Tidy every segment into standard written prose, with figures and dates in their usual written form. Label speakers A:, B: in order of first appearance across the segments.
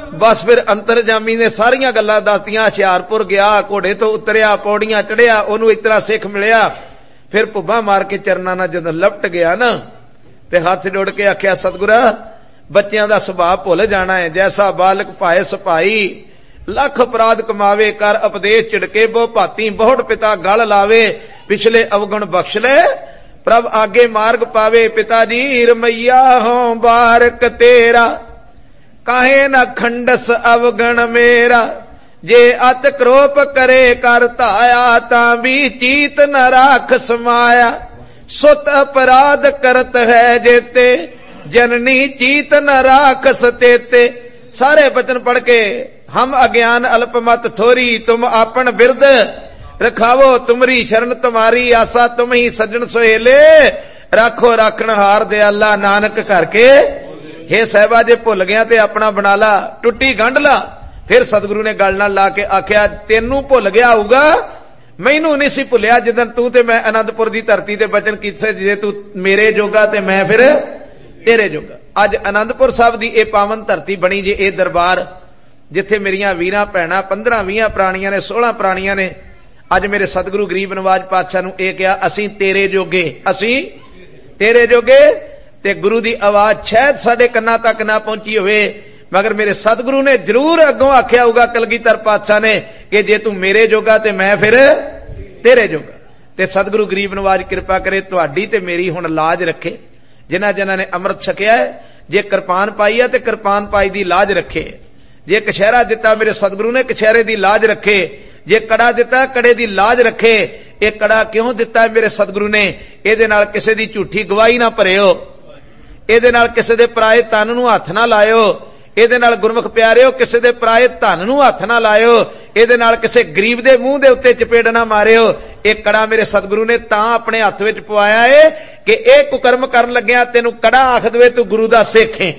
A: बस फिर अंतरजामी ने सारियां गल्लां दसतियां। हुशियारपुर गया, घोड़े तो उतरिया, पौड़ियां चढ़िया, ओनू इस तरह सिख मिलिया। फिर भुब्बा मार के चरना नाल जदों लपट गया ना ते हाथ जोड़ के आख्या, सतगुरा बच्चियां दा सुभाव भुल जाना है। जैसा बालक पाए सपाई, लख अपराध कमावे, कर उपदेश छिड़के बो भाती, बहुत पिता गल लावे, पिछले अवगुण बख्श ले, प्रभ आगे मार्ग पावे। पिता जी रमैया हो बारक तेरा, काहे न खंडस अवगण मेरा, जे अत क्रोप करे कर धाया, तां भी चीत न राख समाया, सुत अपराध करत है जेते, जननी चीत न राख सतेते। सारे वचन पढ़ के, हम अज्ञान अल्पमत थोरी, तुम आपन बिरद रखावो, तुमरी शरण तुम्हारी आसा, तुम ही सज्जन सोहेले, राखो राखण हार दयाला, नानक करके। हे साहिबा जे भुल गया ते अपना बना ला, टुट्टी गंढ ला। फिर सतगुरु ने गल नाल ला के आख्या, तेनू भुल गया होगा, मैनू नहीं सी भुलिया जिदन तू ते मैं आनंदपुर दी धरती ते वचन कीते, जे तू मेरे जोगा ते मैं फिर तेरे जोगा। अज आनंदपुर साहब दी ए पावन धरती बनी जे, ए दरबार जिथे मेरियां वीरां भैणां 15-20 प्राणियां ने, 16 प्राणियां ने। अज मेरे सतगुरु गरीब नवाज पातशाह नू ए कहा, असीं तेरे जोगे, असीं तेरे जोगे। ते गुरु दी आवाज शायद साडे कन्नां तक ना पहुंची होवे, मगर मेरे सतगुरु ने जरूर अगों आख्या होगा कलगीधर पातशाह ने कि जे तू मेरे जोगा ते मैं फिर तेरे जोगा। ते सतगुरु गरीब नवाज कृपा करे तुहाडी ते मेरी हुण लाज रखे। जिन्हां जिन्हां ने अमृत छकिया है, जे किरपान पाई है ते किरपान पाई दी लाज रखे, जे कछहरा दिता मेरे सतगुरु ने कछहरे दी लाज रखे, जे कड़ा दिता कड़े दी लाज रखे। ये कड़ा क्यों दिता है मेरे सतगुरु ने? इहदे नाल किसे दी झूठी गवाही ना भरियो, इहदे नाल किसे दे पराए तन नूं हथ ना लायो, इहदे नाल गुरमुख प्यारिओ किसे दे पराए धन नूं हथ ना लायो, इहदे नाल किसे गरीब दे मूंह दे उत्ते चपेड़ ना मारियो। ये कड़ा मेरे सतगुरु ने तां अपने हथ विच पवाया है कि इह कुकर्म करन लग्या तैनूं कड़ा आख दवे तू गुरु दा सिख है।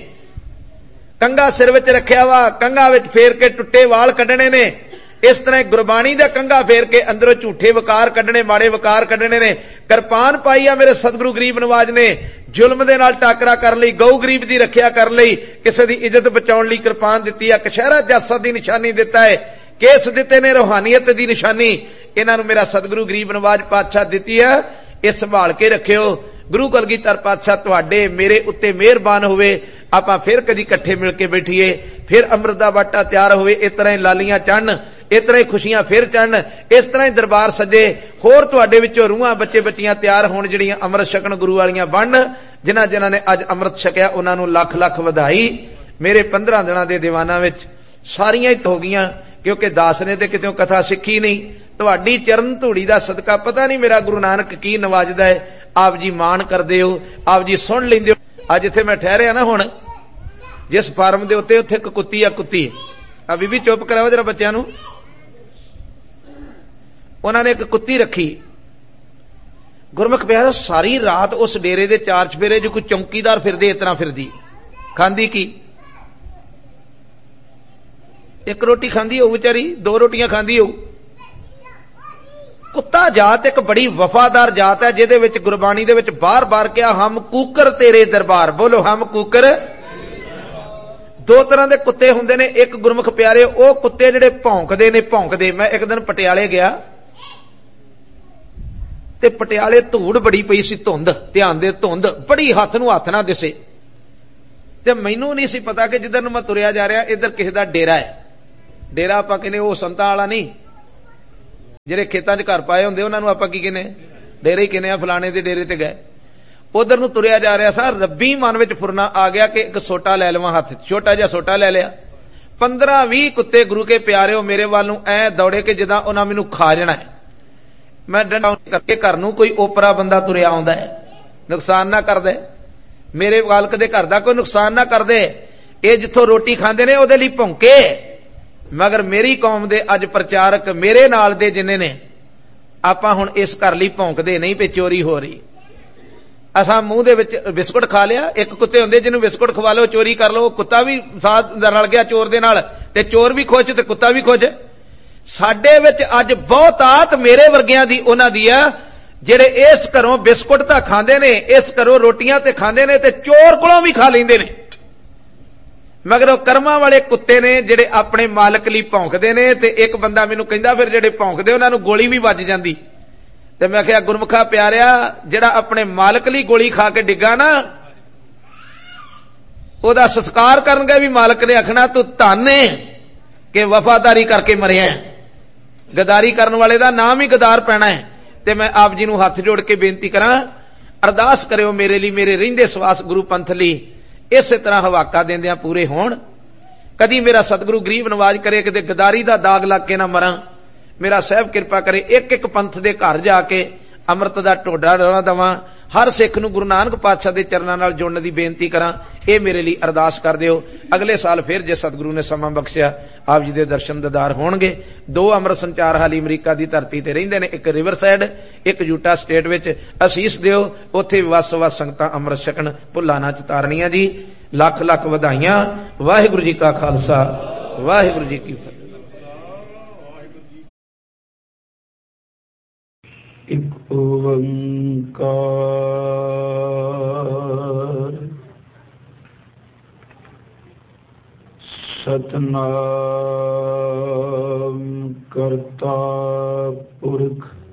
A: कंघा सिर विच रखिया वा, कंघा विच फेर के टुੱਟੇ वाल कढणे ने। इस तरह गुरबाणी दा कंघा फेर के अंदरों झूठे वकार कढणे, माड़े वकार कढणे ने। किरपान पाई आ मेरे सतगुरु गरीब नवाज ने, जुल्म दे नाल टाकरा कर लई, गऊ गरीब दी रखिया कर लई, किसे दी इज्जत बचाउण लई किरपान दित्ती है, कछहरा जासा दी निशानी दिता है, केस दिते ने रूहानियत दी निशानी। इन्हां नूं मेरा सतगुरु गरीब नवाज पातशाह दित्ती है, इह संभाल के रखियो। गुरु कलगीधर पातशाह तुहाडे मेरे उत्ते मेहरबान होवे, आपां फिर कदी इकट्ठे मिल के बैठीए, फिर अमृत दा वाटा तैयार होवे, इस तरह ही लालियां चढ़न, इस तरह ही खुशियां फिर चढ़न, इस तरह ही दरबार सजे, होर तुहाडे विचों रूहां बच्चे बच्चियां तैयार होण जिहड़ियां अमृत छकण गुरु वालियां बनन। जिन्हां जिन्हां ने अज अमृत छकिया उन्हां नूं लख लख वधाई। मेरे 15 दिनां दे दीवानां विच सारियां ही हो गईयां, क्योंकि दास ने ते कितों कथा सिੱਖੀ नहीं। तुहाडी चरण धूड़ी दा सदका पता नहीं मेरा गुरु नानक की नवाजदा है। आप जी मान करदे हो, आप जी सुन लैंदे हो। अज इत्थे मैं ठहरिया ना, हुण जिस फार्म दे उत्ते उत्थे एक कुत्ती आ, कुत्ती आ बीबी चुप कराओ जरा बच्चों नूं। उन्हां ने एक कुत्ती रखी। गुरमुख प्यारो सारी रात उस डेरे दे 4 चफेरे जो कोई चौकीदार फिरदे इस तरह फिरदी, खांदी की? एक रोटी खांदी हो बेचारी, 2 रोटियां खांदी हो। कुत्ता जात एक बड़ी वफादार जात है, जिहदे विच गुरबाणी दे विच बार बार कहा, हम कूकर तेरे दरबार। बोलो हम कूकर। 2 तरह के कुत्ते हुंदे ने। एक गुरमुख प्यारे ओ कुत्ते जिहड़े भौंकदे ने, भौंकदे। मैं एक दिन पटियाले गया ते पटियाले धूड़ बड़ी पई सी, धुंध, ध्यान दे धुंध बड़ी, हथ नूं हथ ना दिसे। ते मैनूं नहीं सी पता कि जिधर मैं तुरिया जा रहा इधर किसी दा डेरा है। डेरा आपां कहने वो संतां वाला नहीं, ਜਿਹੜੇ खेतां 'ਚ घर पाए ਹੁੰਦੇ ਉਹਨਾਂ ਨੂੰ ਆਪਾਂ ਕੀ ਕਹਿੰਦੇ, डेरे ही कहने, फलाने दे डेरे ते गए। उधर नूं तुरिया जा रहा सा, रब्बी मन विच फुरना आ गया कि एक सोटा ले लवां हथ, छोटा जिहा सोटा ले लिया। 15-20 कुत्ते गुरु के प्यारे हो मेरे वाल नूं ऐ दौड़े कि जिद्दां उन्हां मैनूं खा जाना है। मैं डंडा करके घर नूं कोई ओपरा बंदा तुरिया आउंदा है, नुकसान ना कर दे, मेरे मालक दे घर दा कोई नुकसान ना कर दे। ये जिथों रोटी खांदे ने उहदे लई भौंके, मगर मेरी कौम दे अज प्रचारक मेरे नाल दे जिन्ने ने, आपां हुण इस घर लई भौंकदे नहीं पे चोरी हो रही। असां मूंह दे विच बिस्कुट खा लिया। एक कुत्ते हुंदे जिन्नूं बिस्कुट खवा लो, चोरी कर लो, कुत्ता भी साथ रल गया चोर दे नाल, ते चोर भी खुश ते कुत्ता भी खुश। साडे विच अज बहुतात मेरे वर्गियां दी उन्हां दी आ, जिहड़े इस घरों बिस्कुट तां खांदे ने, इस घरों रोटियां ते खांदे ने, ते चोर कोलों भी खा लैंदे ने। मगर कर्मां वाले कुत्ते ने जिहड़े अपने मालक लई भौंकदे ने। ते एक बंदा मैनूं कहिंदा फिर जिहड़े भौंकदे उन्हां नूं गोली भी वज जांदी। ते मैं आखिया गुरमुखा प्यारिया, जिहड़ा अपने मालक लई गोली खा के डिग्गा ना, ओहदा संस्कार करनगे भी मालक ने आखना तू धन है कि वफादारी करके मरिया। गदारी करन वाले दा नाम ही गदार पैना है। ते मैं आप जी नूं हथ जोड़ के बेनती करां, अरदास करियो मेरे लिए, मेरे रहिंदे सवास गुरु पंथ लई इस तरह हवाका देंदियां पूरे होण। कदी मेरा सतगुरु गरीब नवाज करे कि गदारी दा दाग लग के ना मरां। मेरा साहब कृपा करे एक एक पंथ दे घर जाके अमृत दा ढोडा रवा दवां। हर सिख नूं गुरु नानक पातशाह दे चरनां नाल जुड़न दी बेनती करां। ये मेरे लिए अरदास कर दिओ। अगले साल फिर जे सतगुरु ने समा बख्शिया आप जी दे दर्शन दीदार होणगे। 2 अमृत संचार हाली अमरीका दी धरती ते रहिंदे ने, एक रिवर साइड, एक यूटा स्टेट विच। असीस दिओ, उत्थे वस वस संगतां अमृत छकण, भुल्लां ना चतारनियां जी। लख लख वधाइयां। वाहिगुरू जी का खालसा, वाहिगुरू जी की फतेह।
B: एक ओंकार सतनाम करता पुरख